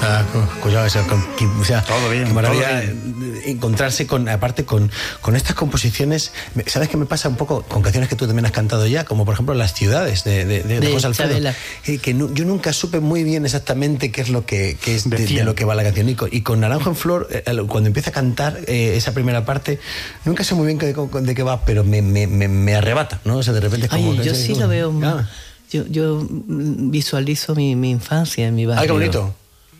O sea, todo bien, qué maravilla todo bien. encontrarse aparte con estas composiciones. ¿Sabes qué me pasa un poco con canciones que tú también has cantado ya? Como por ejemplo Las ciudades de José Alfredo. Yo nunca supe muy bien exactamente qué es lo que es de lo que va la canción. Y con Naranjo en Flor, cuando empieza a cantar esa primera parte, nunca sé muy bien de qué va, pero me arrebata, ¿no? O sea, de repente es como... yo sí lo veo... Yo visualizo mi infancia en mi barrio. ¡Ay, qué bonito!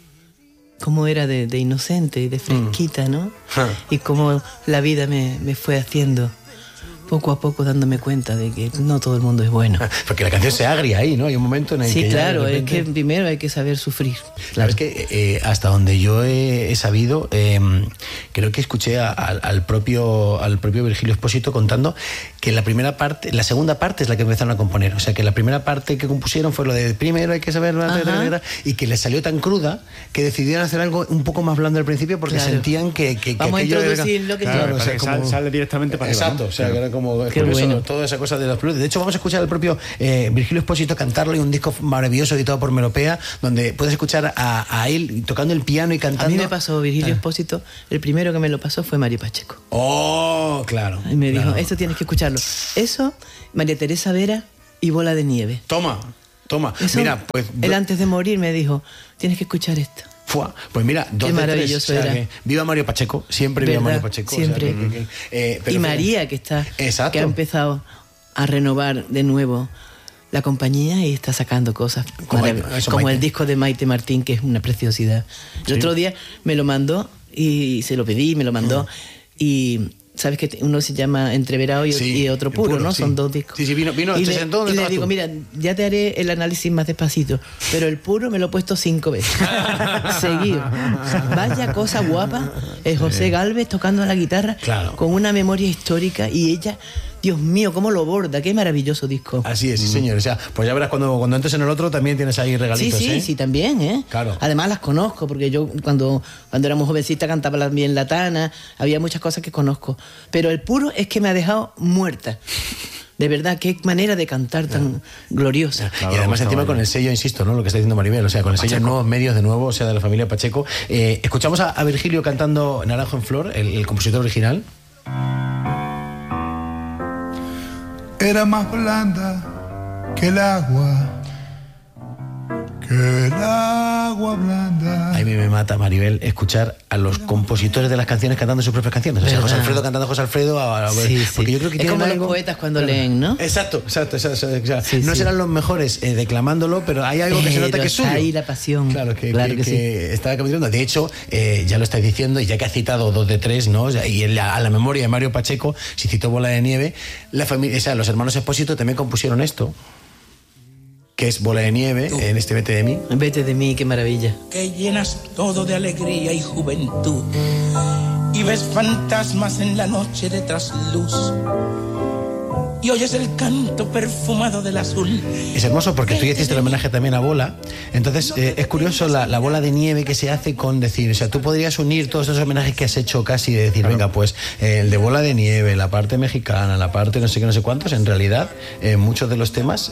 Cómo era de inocente y de fresquita, ¿no? Y cómo la vida me fue haciendo poco a poco, dándome cuenta de que no todo el mundo es bueno. Porque la canción se agria ahí, ¿no? Hay un momento en el que... Sí, claro, repente... es que primero hay que saber sufrir. Claro. Es que hasta donde yo he sabido, creo que escuché al propio Virgilio Espósito contando que la segunda parte es la que empezaron a componer. O sea, que la primera parte que compusieron fue lo de primero hay que saber, y que les salió tan cruda que decidieron hacer algo un poco más blando al principio porque sentían que vamos aquello a introducir lo que o sea, como... sale directamente para exacto, arriba, ¿no? O sea, que era como bueno. toda esa cosa de los plus. De hecho, vamos a escuchar al propio Virgilio Espósito cantarlo, y un disco maravilloso editado por Melopea, donde puedes escuchar a él tocando el piano y cantando. A mí me pasó Virgilio Espósito, el primero que me lo pasó fue Mario Pacheco. ¡Oh, claro! Y me dijo, esto tienes que escucharlo. Eso, María Teresa Vera y Bola de Nieve. Toma. Eso, mira, pues... Él antes de morir me dijo, tienes que escuchar esto. Pues mira, qué maravilloso era. Viva Mario Pacheco, siempre viva Mario Pacheco. Siempre. Y María, que ha empezado a renovar de nuevo la compañía y está sacando cosas como el disco de Maite Martín, que es una preciosidad. El otro día me lo mandó y se lo pedí, me lo mandó y... ¿Sabes que uno se llama Entreverado y otro puro, ¿no? Sí. Son dos discos. Sí, vino y le digo, mira, ya te haré el análisis más despacito, pero el puro me lo he puesto 5 veces. Seguido. Vaya cosa guapa, José Gálvez tocando la guitarra con una memoria histórica y ella... Dios mío, cómo lo borda, qué maravilloso disco. Así es, sí, señor. O sea, pues ya verás cuando entres en el otro también tienes ahí regalitos. Sí, también, ¿eh? Claro. Además las conozco, porque yo cuando éramos jovencitas cantaba también La Tana, había muchas cosas que conozco. Pero el puro es que me ha dejado muerta. De verdad, qué manera de cantar tan gloriosa. Claro, y además encima con el sello, insisto, ¿no? Lo que está diciendo Maribel, o sea, con el sello Nuevos Medios de nuevo, o sea, de la familia Pacheco. Escuchamos a Virgilio cantando Naranjo en Flor, el compositor original. Era más blanda que el agua blanda. A mí me mata, Maribel, escuchar a los compositores de las canciones cantando sus propias canciones. O sea, José Alfredo cantando a José Alfredo. Porque yo creo que es como los poetas cuando leen, ¿no? Exacto. O sea, no serán los mejores declamándolo, pero hay algo que se nota que es suyo. Ahí la pasión. Claro que sí. Estaba comentando. De hecho, ya lo estáis diciendo, y ya que ha citado 2 de 3, ¿no? Y a la memoria de Mario Pacheco, si citó Bola de Nieve, la familia, o sea, los hermanos Espósito también compusieron esto, que es Bola de Nieve, en este Vete de mí. Vete de mí, qué maravilla. Que llenas todo de alegría y juventud y ves fantasmas en la noche de trasluz y oyes el canto perfumado del azul. Es hermoso porque tú ya hiciste el homenaje también a Bola. Entonces es curioso la bola de nieve que se hace con decir, o sea, tú podrías unir todos esos homenajes que has hecho casi de decir, venga, pues el de Bola de Nieve, la parte mexicana, la parte no sé qué, no sé cuántos. En realidad muchos de los temas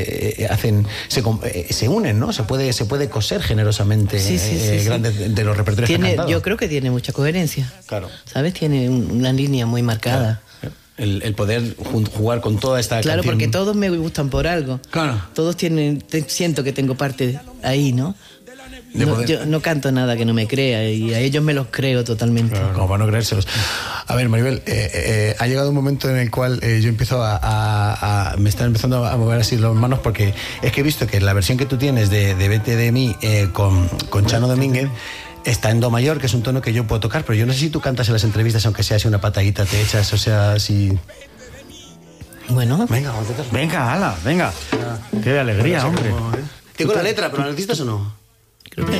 se unen, ¿no? Se puede coser generosamente grandes de los repertorios que han cantado. Yo creo que tiene mucha coherencia. Claro. ¿Sabes? Tiene una línea muy marcada. Claro. El poder jugar con toda esta claro, canción. Porque todos me gustan por algo. Claro. Todos siento que tengo parte ahí, ¿no? Yo no canto nada que no me crea y a ellos me los creo totalmente. Claro, como para no creérselos. A ver, Maribel, ha llegado un momento en el cual yo empiezo me están empezando a mover así las manos, porque es que he visto que la versión que tú tienes de Vete de mí con Chano Domínguez está en do mayor, que es un tono que yo puedo tocar, pero yo no sé si tú cantas en las entrevistas, aunque sea así una patadita te echas, o sea, si... Bueno. Venga, vamos a intentar. Venga, ala, venga. Qué alegría, hombre. Tengo la letra, pero ¿la necesitas o no?